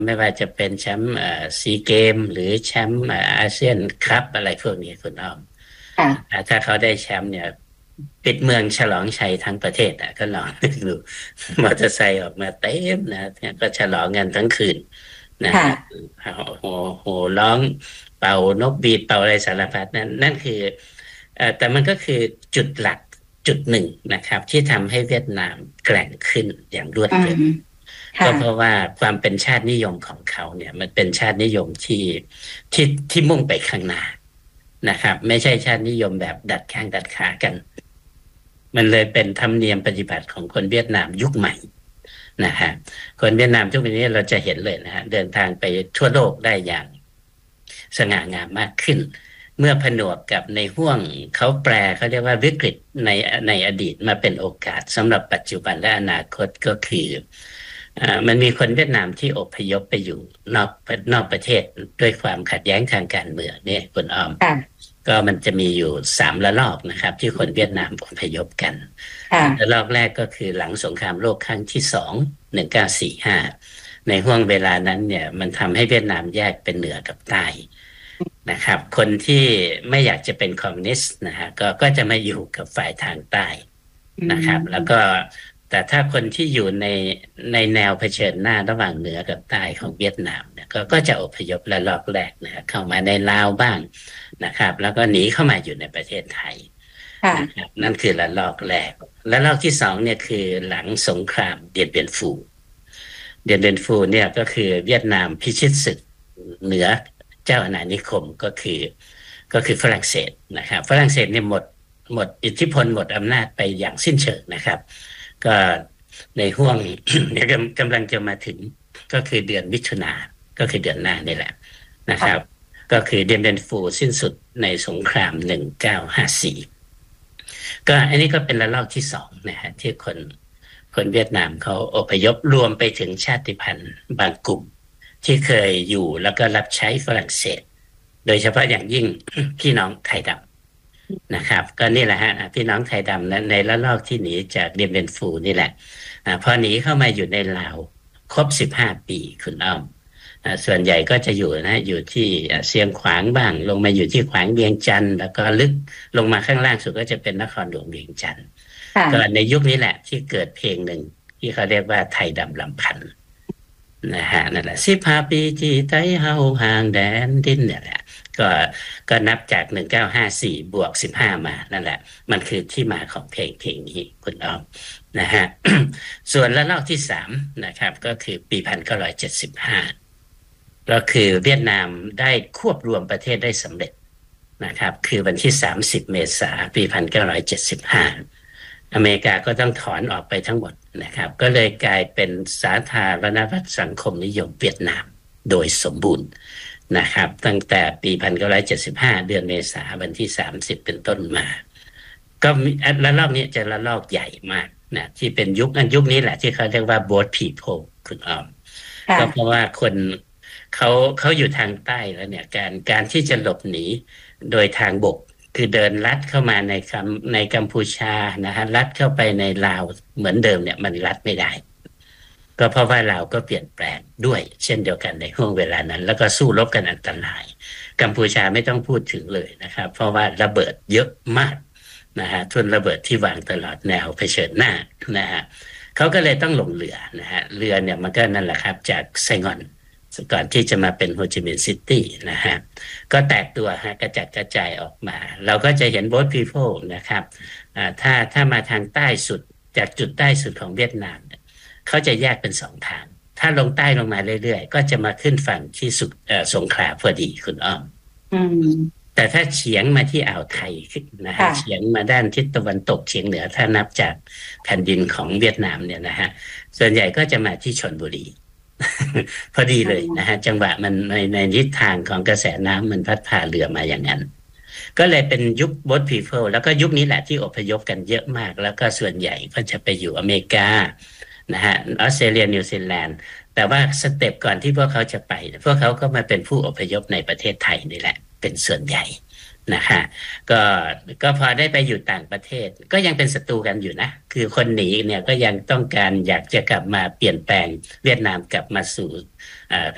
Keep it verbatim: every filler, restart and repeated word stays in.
ไม่ว่าจะเป็นแชมป์ซีเกมหรือแชมป์อาเซียนคัพอะไรพวกนี้คุณอ้อมค่ะถ้าเขาได้แชมป์เนี่ยปิดเมืองฉลองชัยทั้งประเทศอ่ะก็ลองนึกดูมอเตอร์ไซค์ออกมาเต็มนะก็ฉลองกันทั้งคืนนะฮะค่ะโหโหร้องเป่านกบีดเป่าอะไรสารพัดนั่นนั่นคือเอ่อแต่มันก็คือจุดหลักจุดหนึ่งนะครับที่ทำให้เวียดนามแกร่งขึ้นอย่างรวดอืเร็วมก็ค่ะเพราะว่าความเป็นชาตินิยมของเขาเนี่ยมันเป็นชาตินิยมที่ที่ที่มุ่งไปข้างหน้านะครับไม่ใช่ชาตินิยมแบบดัดแข้งดัดขากันมันเลยเป็นธรรมเนียมปฏิบัติของคนเวียดนามยุคใหม่นะฮะคนเวียดนามทุกวันนี้เราจะเห็นเลยนะฮะเดินทางไปทั่วโลกได้อย่างสง่างามมากขึ้นเมื่อผนวกกับในห่วงเขาแปลเขาเรียกว่าวิกฤตในในอดีตมาเป็นโอกาสสำหรับปัจจุบันและอนาคตก็คือ อ่ามันมีคนเวียดนามที่อพยพไปอยู่นอกนอกประเทศด้วยความขัดแย้งทางการเมืองเนี่ยคุณอ้อมค่ะก็มันจะมีอยู่สามระลอกนะครับที่คนเวียดนามอพยพกันระค่ะลอกแรกก็คือหลังสงครามโลกครั้งที่สองหนึ่งเก้าสี่ห้าในห่วงเวลานั้นเนี่ยมันทำให้เวียดนามแยกเป็นเหนือกับใต้นะครับคนที่ไม่อยากจะเป็นคอมมิวนิสต์นะฮะก็ก็จะมาอยู่กับฝ่ายทางใต้อืนะครับแล้วก็มแต่ถ้าคนที่อยู่ในในแนวเผชิญหน้าระหว่างเหนือกับใต้ของเวียดนามเนี่ยก็ก็จะอพยพระลอกแรกนะเข้ามาในลาวบ้างนะครับแล้วก็หนีเข้ามาอยู่ในประเทศไทยค่ะนะครับนั่นคือระลอกแรกและลอกที่สองเนี่ยคือหลังสงครามเดียนเบียนฟูเดียนเบียนฟูเนี่ยก็คือเวียดนามพิชิตศึกเหนือเจ้าอาณานิคมก็คือก็คือฝรั่งเศสนะครับฝรั่งเศสเนี่ยหมดหมดอิทธิพลหมดอำนาจไปอย่างสิ้นเชิงนะครับ ก็ในห่วง เนี่ยกำลังจะมาถึงก็คือเดือนมิถุนาก็คือเดือนหน้านี่แหละนะครับค่ะก็คือเดือนเดนฟูสิ้นสุดในสงครามหนึ่งเก้าห้าสี่ก็อันนี้ก็เป็นระลอกที่สองนะฮะที่คนคนเวียดนามเขาอพยพรวมไปถึงชาติพันธุ์บางกลุ่มที่เคยอยู่แล้วก็รับใช้ฝรั่งเศสโดยเฉพาะอย่างยิ่ง พี่น้องไทยดำ นะครับก็นี่แหละฮะพี่น้องไทยดำนะในละลอกที่หนีจากเดียมเบนฟูนี่แหละอพอหนีเข้ามาอยู่ในลาวครบสิบห้าปีคุณอ้อมส่วนใหญ่ก็จะอยู่นะอยู่ที่เชียงขวางบ้างลงมาอยู่ที่ขวางเวียงจันทร์แล้วก็ลึกลงมาข้างล่างสุดก็จะเป็นนครหลวงเวียงจันทร์ก็ค่ะในยุคนี้แหละที่เกิดเพลงหนึ่งที่เขาเรียกว่าไทยดำลำพันธ์นะฮะนั่นแหละสิบห้าปีที่ไทยเฮาห่างแดนดินเนี่ยแหละ ก็ก็นับจากหนึ่งเก้าห้าสี่บวกสิบห้ามานั่นแหละมันคือที่มาของเพลงเพลงนี้คุณอ้อมนะฮะ ส่วนระลอกที่สามนะครับก็คือปีพันเก้าร้อยเจ็ดสิบห้าก็คือเวียดนามได้ควบรวมประเทศได้สำเร็จนะครับคือวันที่สามสิบเมษายนปีพันเก้าร้อยเจ็ดสิบห้าอเมริกาก็ต้องถอนออกไปทั้งหมดนะครับก็เลยกลายเป็นสาธารณรัฐสังคมนิยมเวียดนามโดยสมบูรณ์ นะครับตั้งแต่ปีหนึ่งพันเก้าร้อยเจ็ดสิบห้าเดือนเมษายนวันที่สามสิบเป็นต้นมาก็ระลอกนี้จะระลอกใหญ่มากนะที่เป็นยุคอันยุคนี้แหละที่เขาเรียกว่า boat people คุณอ้อมก็เพค่ะราะว่าคนเขาเขาอยู่ทางใต้แล้วเนี่ยการการที่จะหลบหนีโดยทางบกคือเดินลัดเข้ามาในกัมในกัมพูชานะฮะลัดเข้าไปในลาวเหมือนเดิมเนี่ยมันลัดไม่ได้ ก็เพราะว่าเราก็เปลี่ยนแปลงด้วยเช่นเดียวกันในห่วงเวลานั้นแล้วก็สู้รบกันอันตรายกัมพูชาไม่ต้องพูดถึงเลยนะครับเพราะว่าระเบิดเยอะมากนะฮะทุนระเบิดที่วางตลอดแนวเผชิญหน้านะฮะเขาก็เลยต้องลงเรือนะฮะเรือเนี่ยมันก็นั่นแหละครับจากไซงอนก่อนที่จะมาเป็นโฮจิมินห์ซิตี้นะฮะก็แตกตัวฮะกระจัดกระจายออกมาเราก็จะเห็นโบ๊ทพีโพนะครับอ่าถ้าถ้ามาทางใต้สุดจากจุดใต้สุดของเวียดนาม เขาจะแยกเป็นสองทาง ถ้าลงใต้ลงมาเรื่อยๆ ก็จะมาขึ้นฝั่งที่สุดสงขลาพอดีคุณอ้อมอืมแต่ถ้าเฉียงมาที่อ่าวไทยนะฮะเฉีค่ะยงมาด้านทิศตะวันตกเฉียงเหนือถ้านับจากแผ่นดินของเวียดนามเนี่ยนะฮะส่วนใหญ่ก็จะมาที่ชลบุรี พอดีอืเลยนะฮะมจังหวะมันในในทิศทางของกระแสน้ำมันพัดพาเรือมาอย่างนั้นก็เลยเป็นยุค boat people แล้วก็ยุคนี้แหละที่อพยพกันเยอะมากแล้วก็ส่วนใหญ่ก็จะไปอยู่อเมริกานะฮะออสเตรเลียนิวซีแลนด์แต่ว่าสเต็ปก่อนที่พวกเขาจะไปพวกเขาก็มาเป็นผู้อพยพในประเทศไทยนี่แหละเป็นส่วนใหญ่นะฮะก็ก็พอได้ไปอยู่ต่างประเทศก็ยังเป็นศัตรูกันอยู่นะคือคนหนีเนี่ยก็ยังต้องการอยากจะกลับมาเปลี่ยนแปลงเวียดนามกลับมาสู่